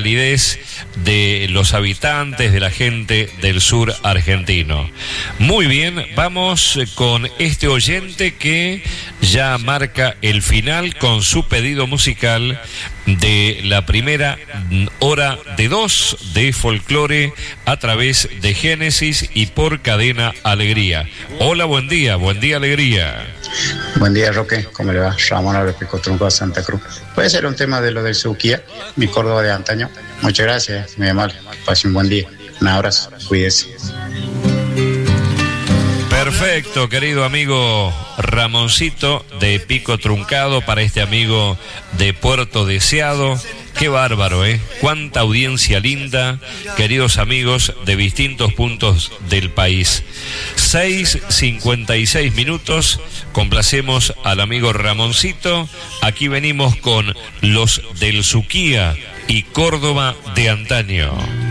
calidez de los habitantes, de la gente del sur argentino. Muy bien, vamos con este oyente que ya marca el final con su pedido musical de la primera hora de 2 de folclore a través de Génesis y por Cadena Alegría. Hola, buen día Alegría. Buen día, Roque, ¿cómo le va? Ramón Álvarez Pico Trunco de Santa Cruz. Puede ser un tema de lo del Suquía, mi Córdoba de antaño. Muchas gracias, muy amable. Pase un buen día. Un abrazo, cuídese. Perfecto, querido amigo Ramoncito de Pico Truncado, para este amigo de Puerto Deseado. Qué bárbaro, ¿eh? Cuánta audiencia linda, queridos amigos de distintos puntos del país. 6:56 minutos, complacemos al amigo Ramoncito. Aquí venimos con los del Suquía y Córdoba de antaño.